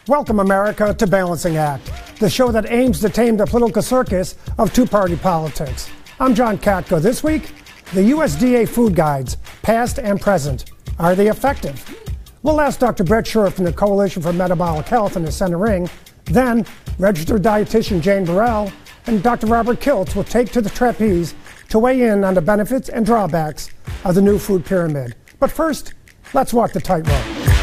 Welcome, America, to Balancing Act, the show that aims to tame the political circus of two-party politics. I'm John Katko. This week, the USDA food guides, past and present. Are they effective? We'll ask Dr. Brett Scher from the Coalition for Metabolic Health in the center ring. Then, registered dietitian Jane Burrell and Dr. Robert Kiltz will take to the trapeze to weigh in on the benefits and drawbacks of the new food pyramid. But first, let's walk the tightrope.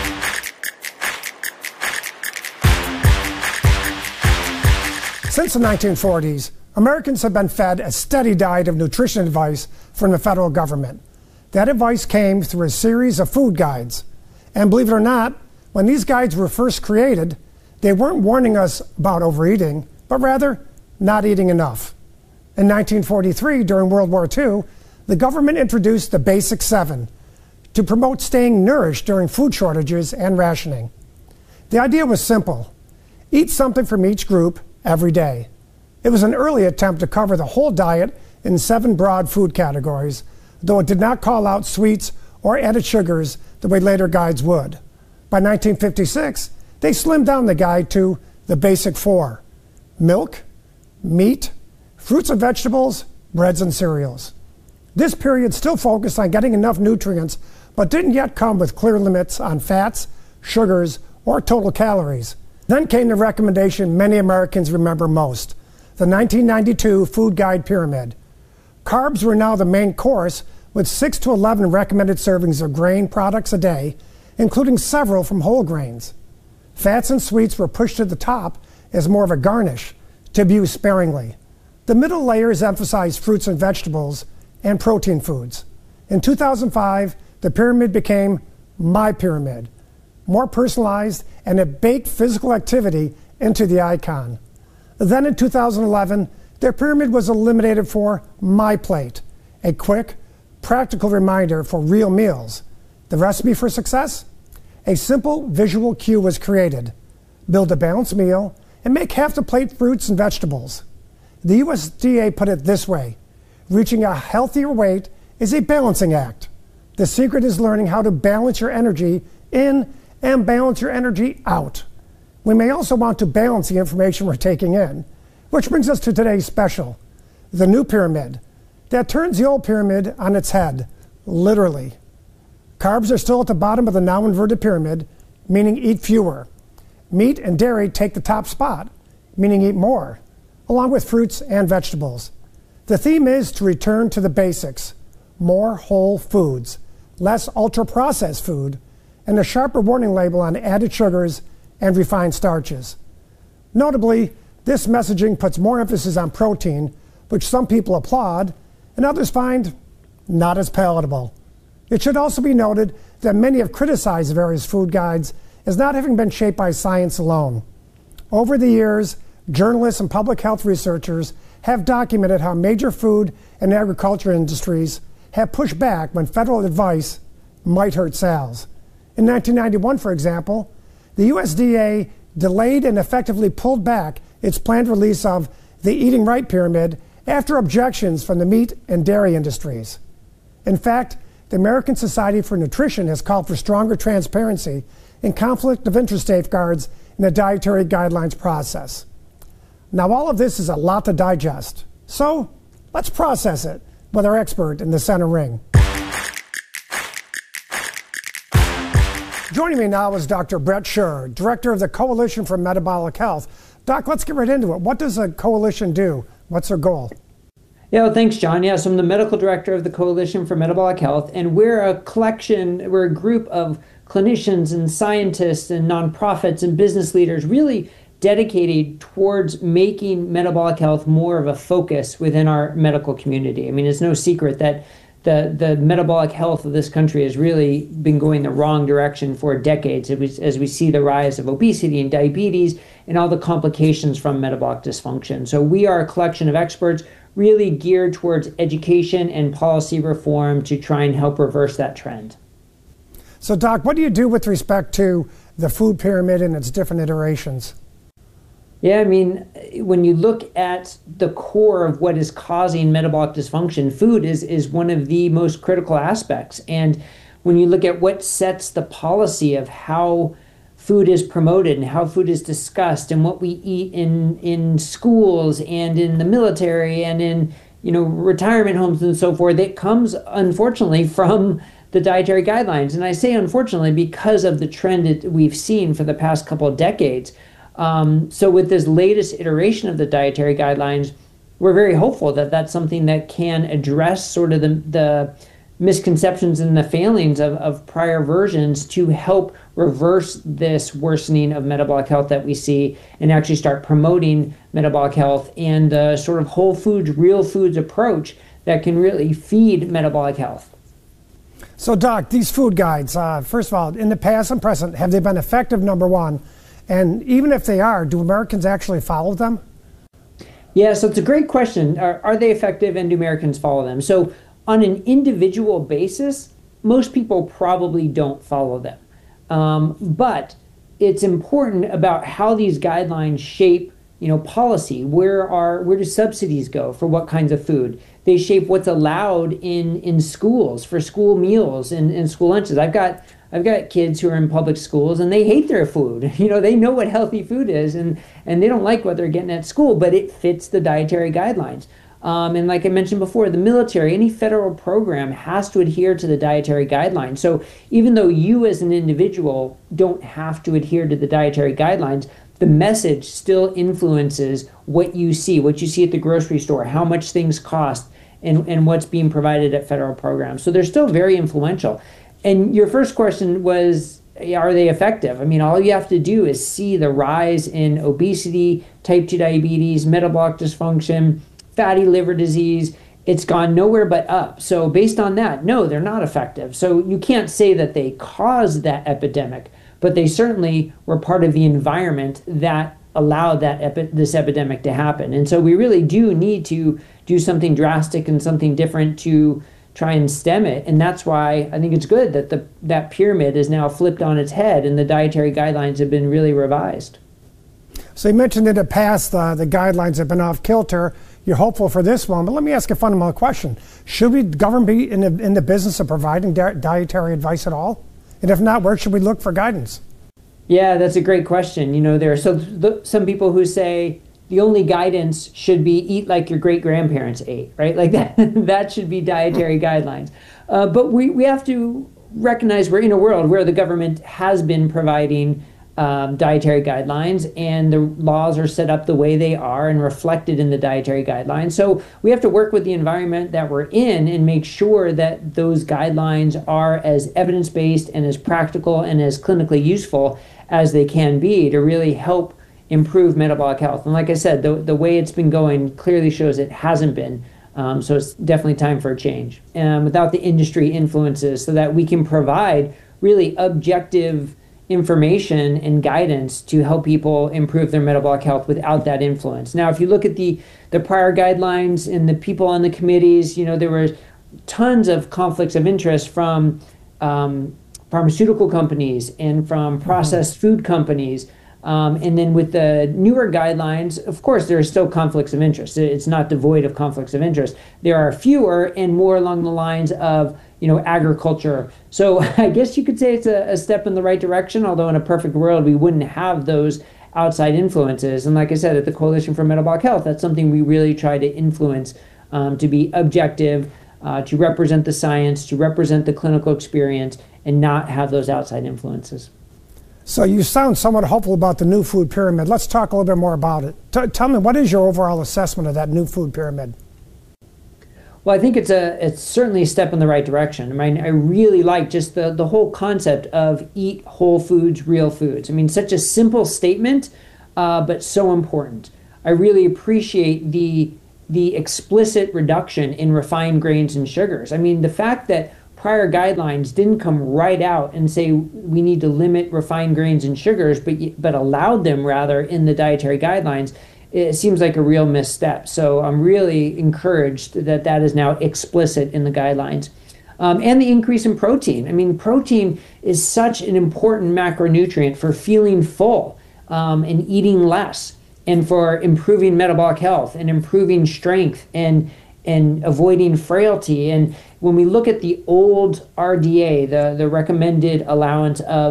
Since the 1940s, Americans have been fed a steady diet of nutrition advice from the federal government. That advice came through a series of food guides. And believe it or not, when these guides were first created, they weren't warning us about overeating, but rather not eating enough. In 1943, during World War II, the government introduced the Basic Seven to promote staying nourished during food shortages and rationing. The idea was simple: eat something from each group every day. It was an early attempt to cover the whole diet in 7 broad food categories, though it did not call out sweets or added sugars the way later guides would. By 1956, they slimmed down the guide to the Basic 4: milk, meat, fruits and vegetables, breads and cereals. This period still focused on getting enough nutrients, but didn't yet come with clear limits on fats, sugars, or total calories. Then came the recommendation many Americans remember most, the 1992 Food Guide Pyramid. Carbs were now the main course, with 6 to 11 recommended servings of grain products a day, including several from whole grains. Fats and sweets were pushed to the top as more of a garnish, to be used sparingly. The middle layers emphasized fruits and vegetables and protein foods. In 2005, the pyramid became My Pyramid, more personalized, and it baked physical activity into the icon. Then in 2011, their pyramid was eliminated for My Plate, a quick, practical reminder for real meals. The recipe for success? A simple visual cue was created: build a balanced meal and make half the plate fruits and vegetables. The USDA put it this way: reaching a healthier weight is a balancing act. The secret is learning how to balance your energy in and balance your energy out. We may also want to balance the information we're taking in, which brings us to today's special, the new pyramid, that turns the old pyramid on its head, literally. Carbs are still at the bottom of the now inverted pyramid, meaning eat fewer. Meat and dairy take the top spot, meaning eat more, along with fruits and vegetables. The theme is to return to the basics: more whole foods, less ultra-processed food, and a sharper warning label on added sugars and refined starches. Notably, this messaging puts more emphasis on protein, which some people applaud and others find not as palatable. It should also be noted that many have criticized various food guides as not having been shaped by science alone. Over the years, journalists and public health researchers have documented how major food and agriculture industries have pushed back when federal advice might hurt sales. In 1991, for example, the USDA delayed and effectively pulled back its planned release of the Eating Right Pyramid after objections from the meat and dairy industries. In fact, the American Society for Nutrition has called for stronger transparency and conflict of interest safeguards in the dietary guidelines process. Now, all of this is a lot to digest, so let's process it with our expert in the center ring. Joining me now is Dr. Brett Scher, Director of the Coalition for Metabolic Health. Doc, let's get right into it. What does a coalition do? What's their goal? Yeah, well, thanks, John. So I'm the medical director of the Coalition for Metabolic Health, and we're a group of clinicians and scientists and nonprofits and business leaders really dedicated towards making metabolic health more of a focus within our medical community. I mean, it's no secret that the metabolic health of this country has really been going the wrong direction for decades as we see the rise of obesity and diabetes and all the complications from metabolic dysfunction. So we are a collection of experts really geared towards education and policy reform to try and help reverse that trend. So, Doc, what do you do with respect to the food pyramid and its different iterations? Yeah, I mean, when you look at the core of what is causing metabolic dysfunction, food is one of the most critical aspects. And when you look at what sets the policy of how food is promoted and how food is discussed and what we eat in schools and in the military and in retirement homes and so forth, it comes unfortunately from the dietary guidelines. And I say unfortunately because of the trend that we've seen for the past couple of decades. So with this latest iteration of the dietary guidelines, we're very hopeful that that's something that can address sort of the misconceptions and the failings of prior versions to help reverse this worsening of metabolic health that we see and actually start promoting metabolic health and the sort of whole foods, real foods approach that can really feed metabolic health. So, Doc, these food guides, first of all, in the past and present, have they been effective, number one? And even if they are, do Americans actually follow them? Yeah, so it's a great question. Are they effective and do Americans follow them? So on an individual basis, most people probably don't follow them. But it's important about how these guidelines shape, policy. Where do subsidies go for what kinds of food? They shape what's allowed in schools for school meals and school lunches. I've got kids who are in public schools and they hate their food. They know what healthy food is and they don't like what they're getting at school, but it fits the dietary guidelines. And like I mentioned before, the military, any federal program has to adhere to the dietary guidelines. So even though you as an individual don't have to adhere to the dietary guidelines, the message still influences what you see at the grocery store, how much things cost, and what's being provided at federal programs. So they're still very influential. And your first question was, are they effective? I mean, all you have to do is see the rise in obesity, type 2 diabetes, metabolic dysfunction, fatty liver disease. It's gone nowhere but up. So based on that, no, they're not effective. So you can't say that they caused that epidemic, but they certainly were part of the environment that allowed this epidemic to happen. And so we really do need to do something drastic and something different to try and stem it. And that's why I think it's good that that pyramid is now flipped on its head and the dietary guidelines have been really revised. So you mentioned in the past the guidelines have been off kilter. You're hopeful for this one, but let me ask a fundamental question. Should the government be in the business of providing dietary advice at all? And if not, where should we look for guidance? Yeah, that's a great question. There are some people who say the only guidance should be eat like your great-grandparents ate, right? Like that, that should be dietary guidelines. But we have to recognize we're in a world where the government has been providing dietary guidelines and the laws are set up the way they are and reflected in the dietary guidelines. So we have to work with the environment that we're in and make sure that those guidelines are as evidence-based and as practical and as clinically useful as they can be to really help improve metabolic health. And like I said, the way it's been going clearly shows it hasn't been. So it's definitely time for a change without the industry influences so that we can provide really objective information and guidance to help people improve their metabolic health without that influence. Now, if you look at the prior guidelines and the people on the committees, there were tons of conflicts of interest from pharmaceutical companies and from processed food companies. And then with the newer guidelines, of course, there are still conflicts of interest. It's not devoid of conflicts of interest. There are fewer and more along the lines of agriculture. So I guess you could say it's a step in the right direction, although in a perfect world, we wouldn't have those outside influences. And like I said, at the Coalition for Metabolic Health, that's something we really try to influence to be objective, to represent the science, to represent the clinical experience, and not have those outside influences. So you sound somewhat hopeful about the new food pyramid. Let's talk a little bit more about it. Tell me, what is your overall assessment of that new food pyramid? Well, I think it's certainly a step in the right direction. I mean, I really like just the whole concept of eat whole foods, real foods. I mean, such a simple statement, but so important. I really appreciate the explicit reduction in refined grains and sugars. I mean, the fact that prior guidelines didn't come right out and say we need to limit refined grains and sugars, but allowed them rather in the dietary guidelines, it seems like a real misstep. So I'm really encouraged that that is now explicit in the guidelines. And the increase in protein. I mean, protein is such an important macronutrient for feeling full and eating less, and for improving metabolic health and improving strength and avoiding frailty. And when we look at the old RDA, the recommended allowance of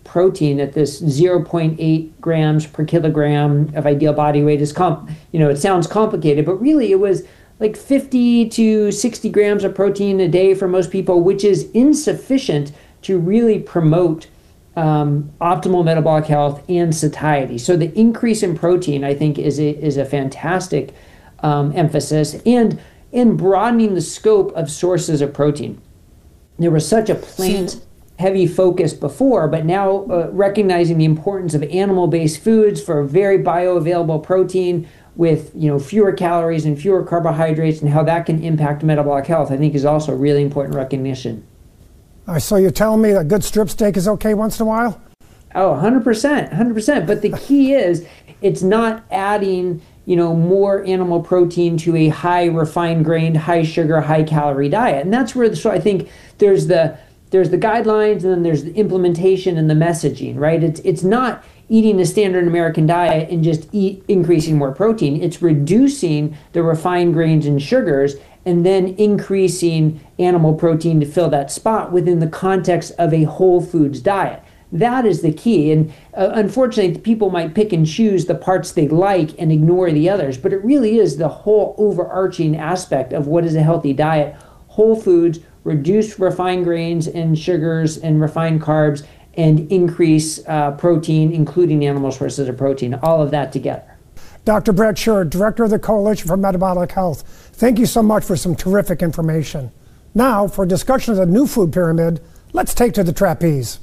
protein at this 0.8 grams per kilogram of ideal body weight is it sounds complicated, but really it was like 50 to 60 grams of protein a day for most people, which is insufficient to really promote optimal metabolic health and satiety. So the increase in protein, I think, is a fantastic emphasis, and in broadening the scope of sources of protein. There was such a plant-heavy focus before, but now recognizing the importance of animal-based foods for very bioavailable protein with fewer calories and fewer carbohydrates, and how that can impact metabolic health, I think is also really important recognition. So you're telling me a good strip steak is okay once in a while? Oh, 100%. But the key is it's not adding more animal protein to a high refined grained, high sugar, high calorie diet. And that's where I think there's the guidelines, and then there's the implementation and the messaging, right? It's not eating a standard American diet and just increasing more protein. It's reducing the refined grains and sugars and then increasing animal protein to fill that spot within the context of a whole foods diet. That is the key. And unfortunately, people might pick and choose the parts they like and ignore the others, but it really is the whole overarching aspect of what is a healthy diet. Whole foods, reduce refined grains and sugars and refined carbs, and increase protein, including animal sources of protein, all of that together. Dr. Brett Schur, Director of the Coalition for Metabolic Health, thank you so much for some terrific information. Now, for a discussion of the new food pyramid, let's take to the trapeze.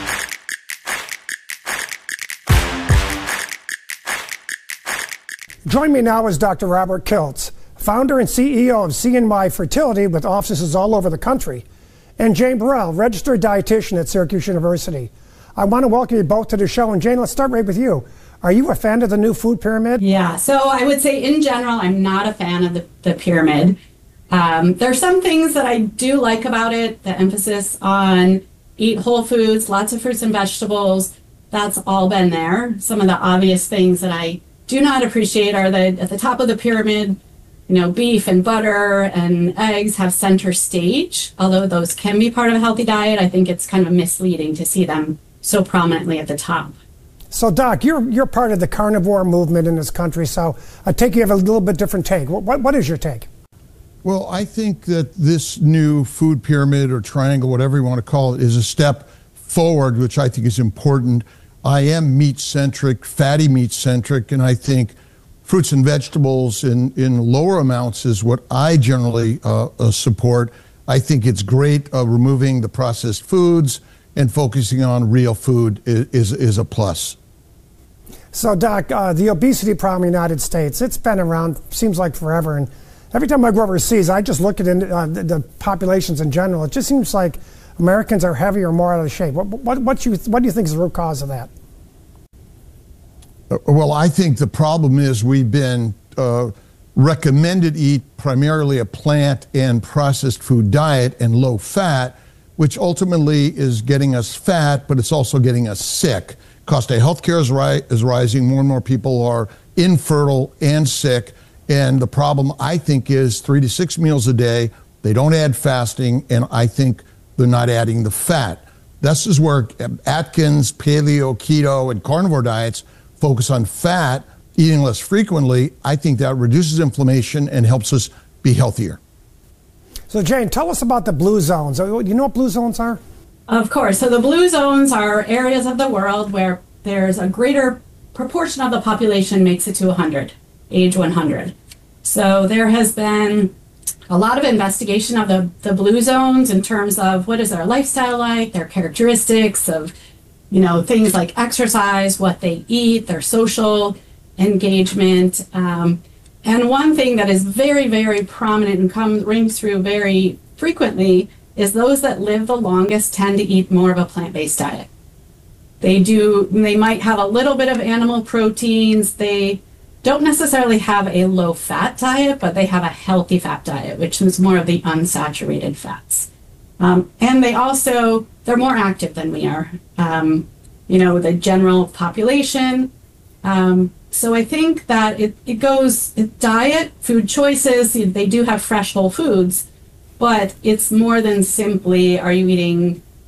Join me now is Dr. Robert Kiltz, founder and CEO of CNY Fertility with offices all over the country, and Jane Burrell, registered dietitian at Syracuse University. I want to welcome you both to the show. And Jane, let's start right with you. Are you a fan of the new food pyramid? Yeah, so I would say in general, I'm not a fan of the pyramid. There are some things that I do like about it, the emphasis on eat whole foods, lots of fruits and vegetables. That's all been there. Some of the obvious things that I do not appreciate are at the top of the pyramid, beef and butter and eggs have center stage. Although those can be part of a healthy diet, I think it's kind of misleading to see them so prominently at the top. So, Doc, you're part of the carnivore movement in this country, so I take you have a little bit different take. What is your take? Well, I think that this new food pyramid or triangle, whatever you want to call it, is a step forward, which I think is important. I am meat-centric, fatty meat-centric, and I think fruits and vegetables in lower amounts is what I generally support. I think it's great removing the processed foods and focusing on real food is a plus. So, Doc, the obesity problem in the United States, it's been around, seems like forever. And every time I go overseas, I just look at the populations in general. It just seems like Americans are heavier or more out of shape. What do you think is the root cause of that? Well, I think the problem is we've been recommended to eat primarily a plant and processed food diet and low fat, which ultimately is getting us fat, but it's also getting us sick. Cost of healthcare is rising. More and more people are infertile and sick. And the problem, I think, is 3 to 6 meals a day. They don't add fasting, and I think they're not adding the fat. This is where Atkins, paleo, keto, and carnivore diets focus on fat, eating less frequently. I think that reduces inflammation and helps us be healthier. So, Jane, tell us about the blue zones. You know what blue zones are? Of course. So the blue zones are areas of the world where there's a greater proportion of the population makes it to 100, age 100. So there has been a lot of investigation of the blue zones in terms of what is their lifestyle like, their characteristics of, things like exercise, what they eat, their social engagement. And one thing that is very, very prominent and rings through very frequently is those that live the longest tend to eat more of a plant-based diet. They might have a little bit of animal proteins. They don't necessarily have a low-fat diet, but they have a healthy fat diet, which is more of the unsaturated fats. And they're more active than we are, the general population. So I think that it goes diet, food choices. They do have fresh whole foods, but it's more than simply, are you eating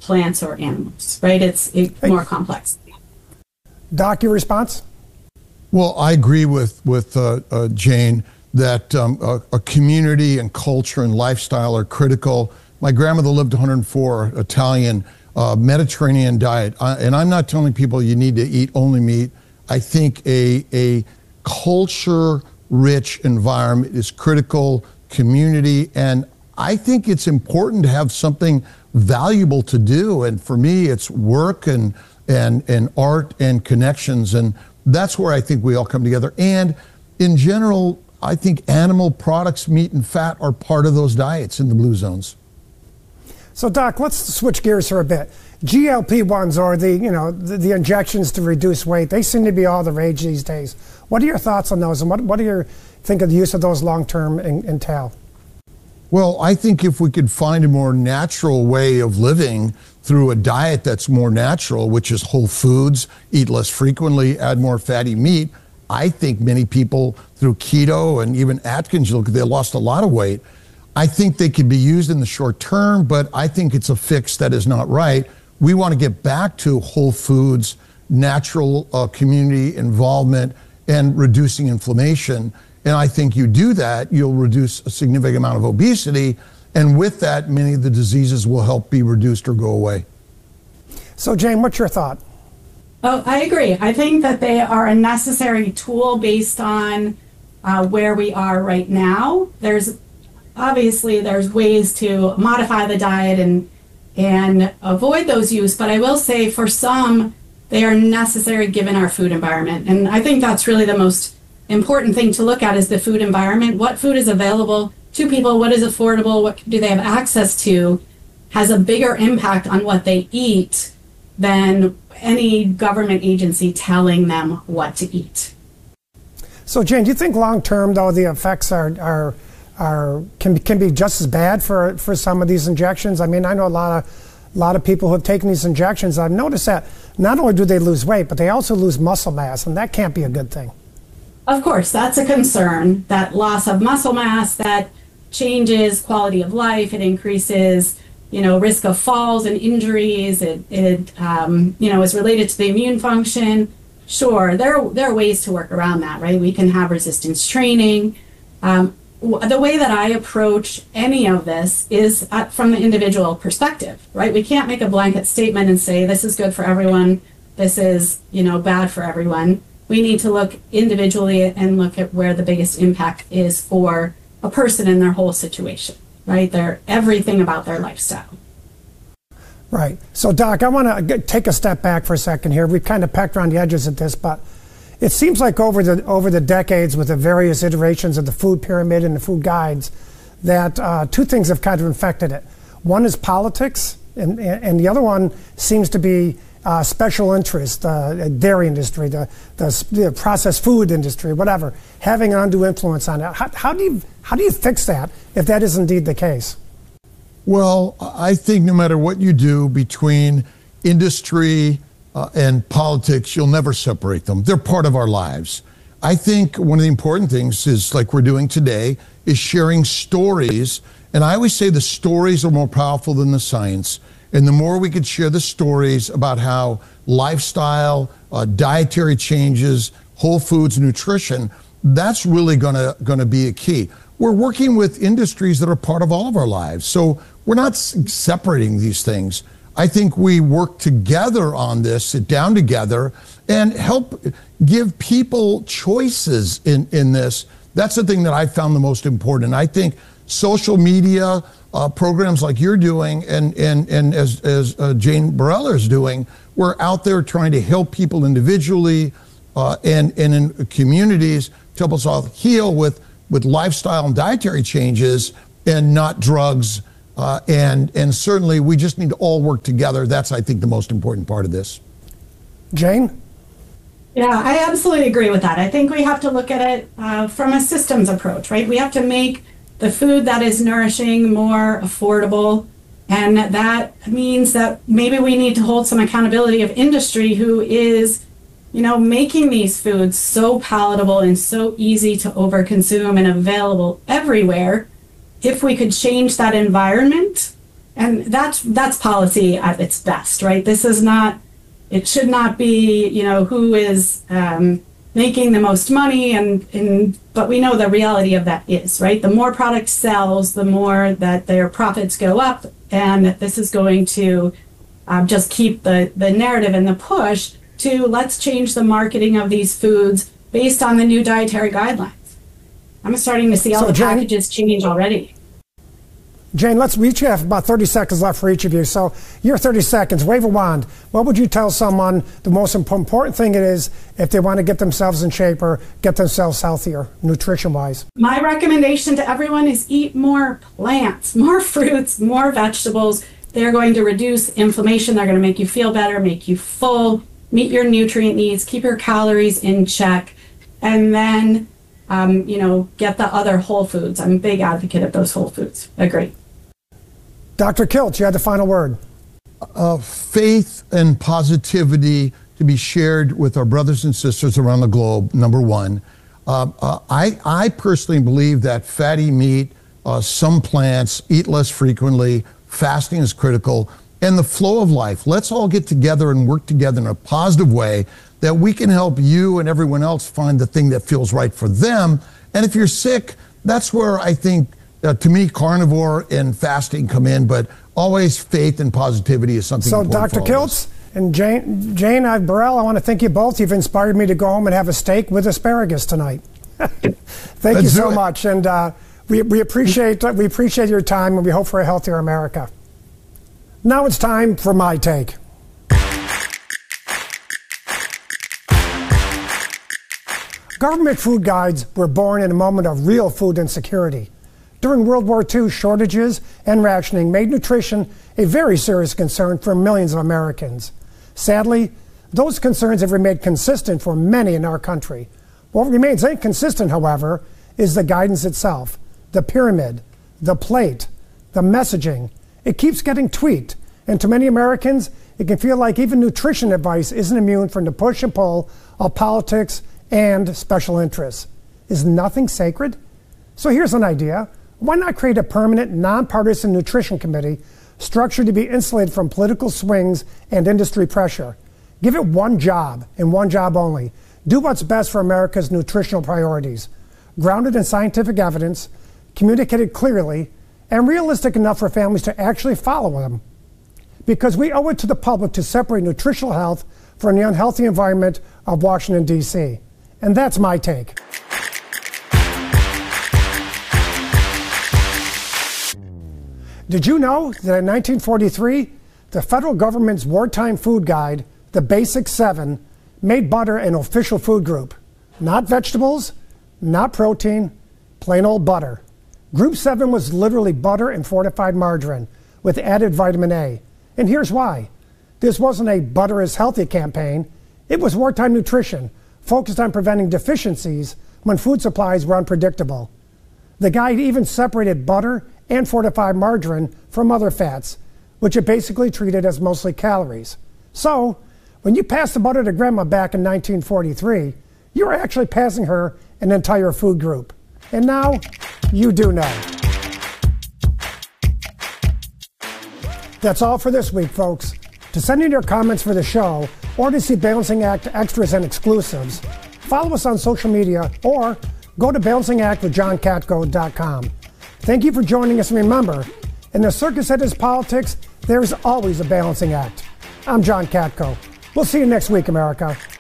plants or animals, right? It's more complex. Doc, your response? Well, I agree with Jane that a community and culture and lifestyle are critical. My grandmother lived 104, Italian, Mediterranean diet. And I'm not telling people you need to eat only meat. I think a culture-rich environment is critical, community, and I think it's important to have something valuable to do. And for me, it's work and art and connections. And that's where I think we all come together. And in general, I think animal products, meat and fat, are part of those diets in the blue zones. So, Doc, let's switch gears here a bit. GLP-1s, or the injections to reduce weight, they seem to be all the rage these days. What are your thoughts on those, and what do you think of the use of those long-term entail? Well, I think if we could find a more natural way of living through a diet that's more natural, which is whole foods, eat less frequently, add more fatty meat, I think many people through keto and even Atkins, they lost a lot of weight. I think they could be used in the short term, but I think it's a fix that is not right. We want to get back to whole foods, natural community involvement, and reducing inflammation. And I think you do that, you'll reduce a significant amount of obesity. And with that, many of the diseases will help be reduced or go away. So, Jane, what's your thought? Oh, I agree. I think that they are a necessary tool based on where we are right now. There's ways to modify the diet and avoid those use, but I will say for some, they are necessary given our food environment. And I think that's really the most important thing to look at is the food environment. What food is available to people? What is affordable? What do they have access to? Has a bigger impact on what they eat than any government agency telling them what to eat. So, Jane, do you think long-term, though, the effects can be just as bad for some of these injections? I mean, I know a lot of people who have taken these injections. I've noticed that not only do they lose weight, but they also lose muscle mass, and that can't be a good thing. Of course, that's a concern, that loss of muscle mass, that changes quality of life, it increases, risk of falls and injuries, it is related to the immune function. Sure, there are ways to work around that, right? We can have resistance training. The way that I approach any of this is from the individual perspective, right? We can't make a blanket statement and say this is good for everyone, this is, bad for everyone. We need to look individually and look at where the biggest impact is for a person in their whole situation, right? Everything about their lifestyle. Right. So, Doc, I want to take a step back for a second here. We've kind of pecked around the edges of this, but it seems like over the decades with the various iterations of the food pyramid and the food guides that two things have kind of infected it. One is politics, and the other one seems to be special interest, dairy industry, the processed food industry, whatever, having an undue influence on it. How do you fix that if that is indeed the case? Well, I think no matter what you do between industry and politics, you'll never separate them. They're part of our lives. I think one of the important things is, like we're doing today, is sharing stories. And I always say the stories are more powerful than the science. And the more we could share the stories about how lifestyle, dietary changes, whole foods, nutrition, that's really gonna be a key. We're working with industries that are part of all of our lives. So we're not separating these things. I think we work together on this, sit down together, and help give people choices in this. That's the thing that I found the most important. I think social media, programs like you're doing and as Jane Borella is doing, we're out there trying to help people individually and in communities to help us all heal with lifestyle and dietary changes and not drugs. And certainly we just need to all work together. That's, I think, the most important part of this. Jane? Yeah, I absolutely agree with that. I think we have to look at it from a systems approach, right? We have to make the food that is nourishing more affordable. And that means that maybe we need to hold some accountability of industry who is, making these foods so palatable and so easy to overconsume and available everywhere. If we could change that environment And that's policy at its best, right? This is not, it should not be, who is making the most money, but we know the reality of that is, right? The more product sells, the more that their profits go up, and this is going to just keep the narrative and the push to let's change the marketing of these foods based on the new dietary guidelines. I'm starting to see all the packages change already. Jane, we each have about 30 seconds left for each of you. So your 30 seconds, wave a wand. What would you tell someone the most important thing it is if they want to get themselves in shape or get themselves healthier, nutrition-wise? My recommendation to everyone is eat more plants, more fruits, more vegetables. They're going to reduce inflammation. They're going to make you feel better, make you full, meet your nutrient needs, keep your calories in check, and then get the other whole foods. I'm a big advocate of those whole foods. Agree. Dr. Kiltz, you had the final word. Faith and positivity to be shared with our brothers and sisters around the globe, number one. I personally believe that fatty meat, some plants, eat less frequently, fasting is critical, and the flow of life. Let's all get together and work together in a positive way that we can help you and everyone else find the thing that feels right for them. And if you're sick, that's where I think, to me, carnivore and fasting come in, but always faith and positivity is something important. So Dr. Kiltz and Jane Burrell, I want to thank you both. You've inspired me to go home and have a steak with asparagus tonight. Thank you so much. And we appreciate your time, and we hope for a healthier America. Now it's time for my take. Government food guides were born in a moment of real food insecurity. During World War II, shortages and rationing made nutrition a very serious concern for millions of Americans. Sadly, those concerns have remained consistent for many in our country. What remains inconsistent, however, is the guidance itself, the pyramid, the plate, the messaging. It keeps getting tweaked, and to many Americans, it can feel like even nutrition advice isn't immune from the push and pull of politics and special interests. Is nothing sacred? So here's an idea. Why not create a permanent, nonpartisan nutrition committee structured to be insulated from political swings and industry pressure? Give it one job and one job only. Do what's best for America's nutritional priorities. Grounded in scientific evidence, communicated clearly, and realistic enough for families to actually follow them. Because we owe it to the public to separate nutritional health from the unhealthy environment of Washington, D.C. And that's my take. Did you know that in 1943, the federal government's wartime food guide, the Basic 7, made butter an official food group? Not vegetables, not protein, plain old butter. Group 7 was literally butter and fortified margarine with added vitamin A. And here's why. This wasn't a butter is healthy campaign. It was wartime nutrition, focused on preventing deficiencies when food supplies were unpredictable. The guide even separated butter and fortified margarine from other fats, which it basically treated as mostly calories. So, when you passed the butter to Grandma back in 1943, you were actually passing her an entire food group. And now, you do know. That's all for this week, folks. To send in your comments for the show, or to see Balancing Act extras and exclusives, follow us on social media or go to balancingactwithjohnkatko.com. Thank you for joining us, and remember, in the circus that is politics, there is always a balancing act. I'm John Katko. We'll see you next week, America.